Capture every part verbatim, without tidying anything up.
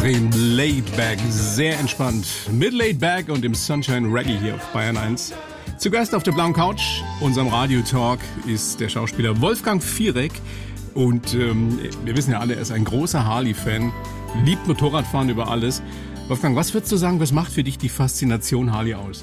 extrem laid back, sehr entspannt. Mit laid back und dem Sunshine Reggae hier auf Bayern eins. Zu Gast auf der blauen Couch, unserem Radio-Talk, ist der Schauspieler Wolfgang Fierek. Und ähm, wir wissen ja alle, er ist ein großer Harley-Fan, liebt Motorradfahren über alles. Wolfgang, was würdest du sagen, was macht für dich die Faszination Harley aus?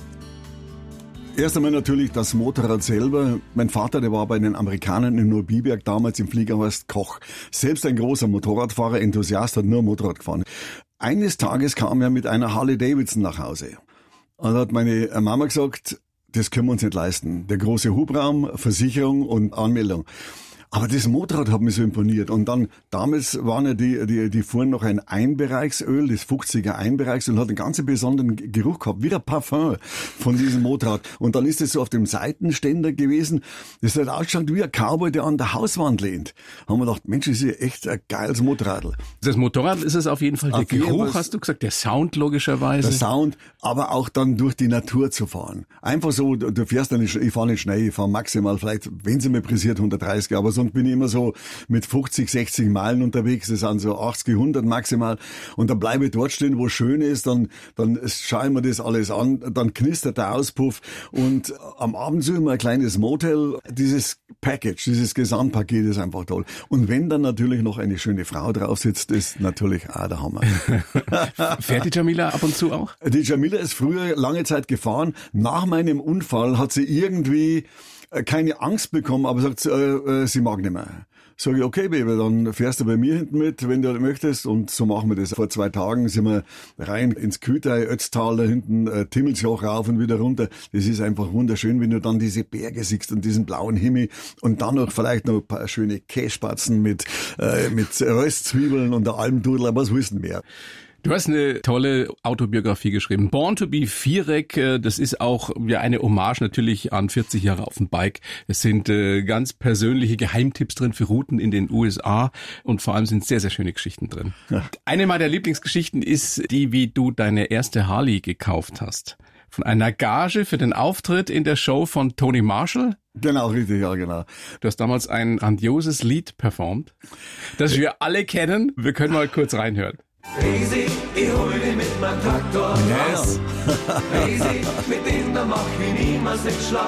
Erst einmal natürlich das Motorrad selber. Mein Vater, der war bei den Amerikanern in Neubiberg damals im Fliegerhorst Koch. Selbst ein großer Motorradfahrer, Enthusiast, hat nur Motorrad gefahren. Eines Tages kam er mit einer Harley Davidson nach Hause. Und da hat meine Mama gesagt, das können wir uns nicht leisten. Der große Hubraum, Versicherung und Anmeldung. Aber das Motorrad hat mich so imponiert. Und dann, damals waren ja die, die, die fuhren noch ein Einbereichsöl, das fünfziger Einbereichsöl, hat einen ganz besonderen Geruch gehabt, wie der Parfum von diesem Motorrad. Und dann ist es so auf dem Seitenständer gewesen. Das hat ausgeschaut wie ein Cowboy, der an der Hauswand lehnt. Haben wir gedacht, Mensch, das ist ja echt ein geiles Motorradl. Das Motorrad ist es auf jeden Fall. Der auf Geruch, hast du gesagt, der Sound logischerweise. Der Sound, aber auch dann durch die Natur zu fahren. Einfach so, du fährst dann nicht, ich fahre nicht schnell, ich fahre maximal vielleicht, wenn sie mir pressiert, hundertdreißig, aber sonst bin ich immer so mit fünfzig, sechzig Meilen unterwegs, das sind so achtzig, hundert maximal, und dann bleibe ich dort stehen, wo es schön ist, dann, dann schaue ich mir das alles an, dann knistert der Auspuff, und am Abend suche ich mir ein kleines Motel. Dieses Package, dieses Gesamtpaket ist einfach toll. Und wenn dann natürlich noch eine schöne Frau drauf sitzt, ist natürlich auch der Hammer. Fährt die Jamila ab und zu auch? Die Jamila ist früher lange Zeit gefahren. Nach meinem Unfall hat sie irgendwie keine Angst bekommen, aber sagt, äh, äh, sie mag nicht mehr. Sag ich, okay, Baby, dann fährst du bei mir hinten mit, wenn du möchtest. Und so machen wir das. Vor zwei Tagen sind wir rein ins Kütei, Ötztal, da hinten, äh, Timmelsjoch rauf und wieder runter. Das ist einfach wunderschön, wenn du dann diese Berge siehst und diesen blauen Himmel und dann noch vielleicht noch ein paar schöne Kässpatzen mit, äh, mit Röstzwiebeln und der Almdudler, was willst du mehr? Du hast eine tolle Autobiografie geschrieben. Born to be Fierek, das ist auch ja eine Hommage natürlich an vierzig Jahre auf dem Bike. Es sind äh, ganz persönliche Geheimtipps drin für Routen in den U S A und vor allem sind sehr, sehr schöne Geschichten drin. Ja. Eine meiner Lieblingsgeschichten ist die, wie du deine erste Harley gekauft hast. Von einer Gage für den Auftritt in der Show von Tony Marshall. Genau, richtig, ja, genau. Du hast damals ein grandioses Lied performt, das wir alle kennen. Wir können mal kurz reinhören. Crazy, ich hol dich mit meinem Traktor. Yes. Crazy, mit dem da mach ich niemals nicht schlapp.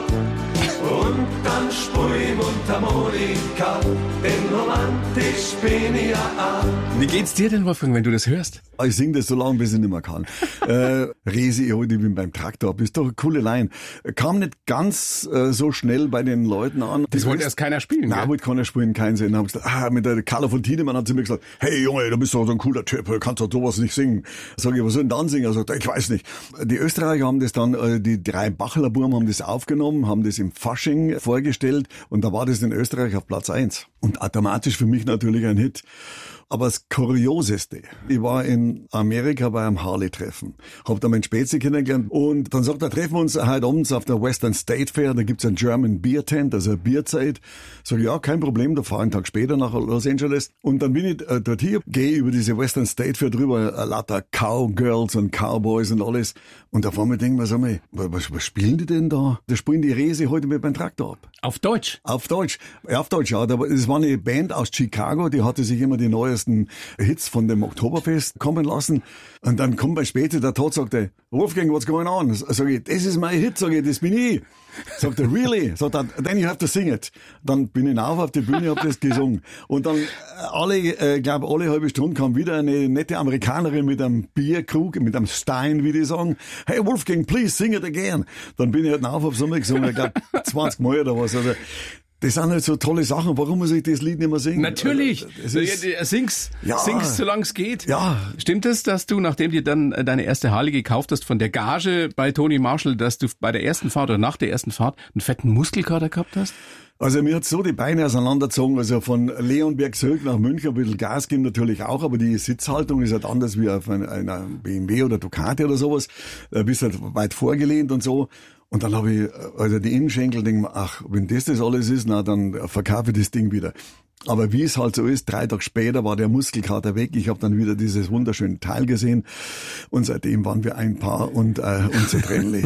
Und dann spur ich Mundharmonika, denn romantisch bin ich ja auch. Wie geht's dir denn, Wolfgang, wenn du das hörst? Ich sing das so lange, bis ich nicht mehr kann. äh, Resi, ich hol dich mit beim Traktor ab. Ist doch eine coole Line. Kam nicht ganz äh, so schnell bei den Leuten an. Das wollte erst keiner spielen, Nein, wollte keiner spielen, keinen Sinn. Hab gesagt, ah, mit der Carla von Tiedemann hat sie mir gesagt, hey Junge, du bist doch so ein cooler Typ, du kannst doch sowas nicht singen. Sag ich, was soll denn dann singen? Er sagt, ich weiß nicht. Die Österreicher haben das dann, äh, die drei Bachler Burm haben das aufgenommen, haben das im Fasching vorgestellt und da war das in Österreich auf Platz eins. Und automatisch für mich natürlich ein Hit. Aber das Kurioseste, ich war in Amerika bei einem Harley-Treffen, hab da meinen Spezi kennengelernt und dann sagt er, treffen wir uns heute abends auf der Western State Fair, da gibt's ein German Beer Tent, also eine Bierzeit. Sag ich, ja, kein Problem, da fahre ich einen Tag später nach Los Angeles. Und dann bin ich äh, dort hier, gehe über diese Western State Fair drüber, äh, lauter Cowgirls und Cowboys und alles. Und da vor mir denken wir, sag mal, was, was spielen die denn da? Da spielen die Resi heute mit meinem Traktor ab. Auf Deutsch? Auf Deutsch. Ja, auf Deutsch, ja. Das war eine Band aus Chicago, die hatte sich immer die neuesten Hits von dem Oktoberfest kommen lassen. Und dann kommt bei später der Tod, sagt er, Wolfgang, what's going on? Sag ich, das ist mein Hit, sag ich, das bin ich. Sagt er, really? Sagt er, then you have to sing it. Dann bin ich auf auf die Bühne, hab das gesungen. Und dann alle, äh, glaube alle halbe Stunde kam wieder eine nette Amerikanerin mit einem Bierkrug, mit einem Stein, wie die sagen. Hey Wolfgang, please sing it again. Dann bin ich halt auf, hab so mal gesungen, ich glaube zwanzig Mal oder was. Also, das sind halt so tolle Sachen. Warum muss ich das Lied nicht mehr singen? Natürlich. Es ist, sing's, ja, sing's, solange es geht. Ja. Stimmt es, dass du, nachdem dir dann deine erste Harley gekauft hast, von der Gage bei Tony Marshall, dass du bei der ersten Fahrt oder nach der ersten Fahrt einen fetten Muskelkater gehabt hast? Also mir hat so die Beine auseinandergezogen, also von Leonberg zurück nach München, ein bisschen Gas geben natürlich auch, aber die Sitzhaltung ist halt anders wie auf einer B M W oder Ducati oder sowas. Du bist halt weit vorgelehnt und so. Und dann habe ich, also die Innenschenkel, denke mir, ach, wenn das das alles ist, na, dann verkaufe ich das Ding wieder. Aber wie es halt so ist, drei Tage später war der Muskelkater weg. Ich habe dann wieder dieses wunderschöne Teil gesehen und seitdem waren wir ein Paar und äh, unzertrennlich.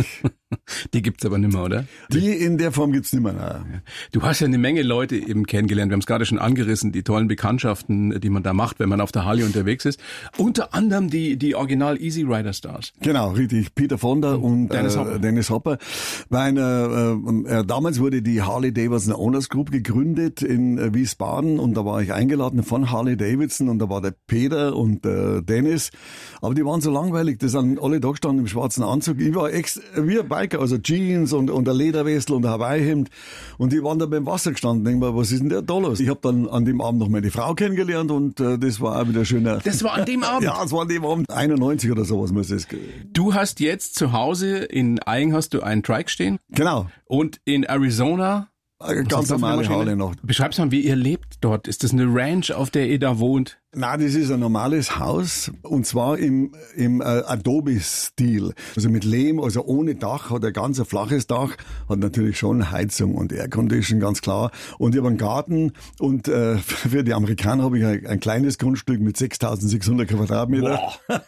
Die gibt's aber nicht mehr, oder? Die in der Form gibt's nicht mehr. Nein. Du hast ja eine Menge Leute eben kennengelernt. Wir haben es gerade schon angerissen, die tollen Bekanntschaften, die man da macht, wenn man auf der Harley unterwegs ist. Unter anderem die die Original Easy Rider Stars. Genau, richtig. Peter Fonda und Dennis Hopper. Äh, Dennis Hopper. Weil äh, äh, damals wurde die Harley Davidson Owners Group gegründet in äh, Wiesbaden und da war ich eingeladen von Harley Davidson und da war der Peter und äh, Dennis. Aber die waren so langweilig. Das sind alle da gestanden im schwarzen Anzug. Ich war ex wie ein Biker, also Jeans und, und ein Lederwestel und ein Hawaii-Hemd. Und die waren da beim Wasser gestanden. Denk mal, was ist denn der da los? Ich habe dann an dem Abend noch meine Frau kennengelernt und äh, das war auch wieder schöner. Das war an dem Abend? Ja, das war an dem Abend. einundneunzig oder sowas muss es. Du hast jetzt zu Hause in Aigen hast du einen Trike stehen? Genau. Und in Arizona? Ganz normale Harley noch. Beschreib's mal, wie ihr lebt dort. Ist das eine Ranch, auf der ihr da wohnt? Nein, das ist ein normales Haus und zwar im, im äh, Adobe-Stil. Also mit Lehm, also ohne Dach, hat ein ganz ein flaches Dach, hat natürlich schon Heizung und Aircondition, ganz klar. Und ich habe einen Garten und äh, für die Amerikaner habe ich ein, ein kleines Grundstück mit sechstausendsechshundert Quadratmeter.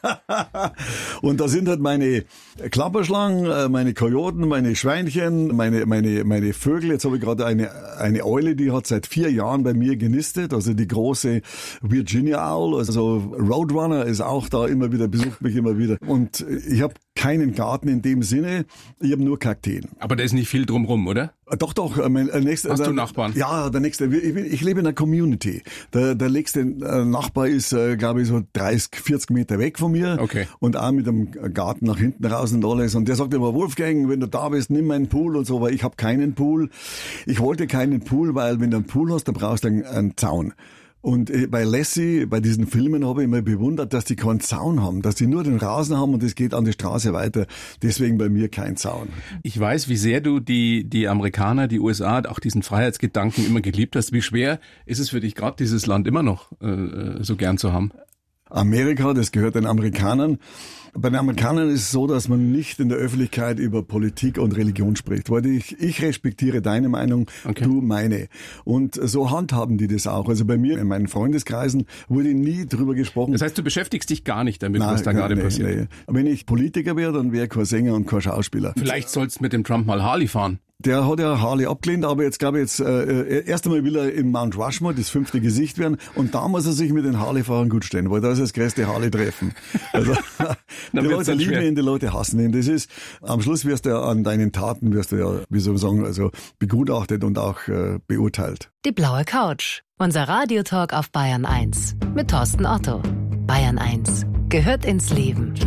Und da sind halt meine Klapperschlangen, meine Kojoten, meine Schweinchen, meine meine meine Vögel. Jetzt habe ich gerade eine eine Eule, die hat seit vier Jahren bei mir genistet, also die große Virginia Owl, also Roadrunner ist auch da immer wieder, besucht mich immer wieder. Und ich habe keinen Garten in dem Sinne, ich habe nur Kakteen. Aber da ist nicht viel drumrum, oder? Doch, doch. Mein nächster, Hast der, du Nachbarn? Ja, der nächste. Ich, ich lebe in einer Community. Der, der nächste Nachbar ist, glaube ich, so dreißig, vierzig Meter weg von mir. Okay. Und auch mit einem Garten nach hinten raus und alles. Und der sagt immer, Wolfgang, wenn du da bist, nimm meinen Pool und so, weil ich habe keinen Pool. Ich wollte keinen Pool, weil wenn du einen Pool hast, dann brauchst du einen, einen Zaun. Und bei Lassie, bei diesen Filmen habe ich immer bewundert, dass die keinen Zaun haben, dass die nur den Rasen haben und es geht an die Straße weiter. Deswegen bei mir kein Zaun. Ich weiß, wie sehr du die die Amerikaner, die U S A, auch diesen Freiheitsgedanken immer geliebt hast. Wie schwer ist es für dich gerade, dieses Land immer noch äh, so gern zu haben? Amerika, das gehört den Amerikanern. Bei den Amerikanern ist es so, dass man nicht in der Öffentlichkeit über Politik und Religion spricht, weil ich, ich respektiere deine Meinung, okay. Du meine. Und so handhaben die das auch. Also bei mir in meinen Freundeskreisen wurde nie drüber gesprochen. Das heißt, du beschäftigst dich gar nicht damit, Nein, was da gerade nee, passiert? Nee. Wenn ich Politiker wäre, dann wäre ich kein Sänger und kein Schauspieler. Vielleicht sollst du mit dem Trump mal Harley fahren. Der hat ja Harley abgelehnt, aber jetzt glaube ich, jetzt äh, erst einmal will er im Mount Rushmore das fünfte Gesicht werden und da muss er sich mit den Harley-Fahrern gut stehen, weil da ist das größte Harley-Treffen. Also die Leute lieben ihn, die Leute hassen ihn. Das ist, am Schluss wirst du ja an deinen Taten, wirst du ja, wie soll man sagen, also begutachtet und auch äh, beurteilt. Die blaue Couch, unser Radiotalk auf Bayern eins mit Thorsten Otto. Bayern eins gehört ins Leben.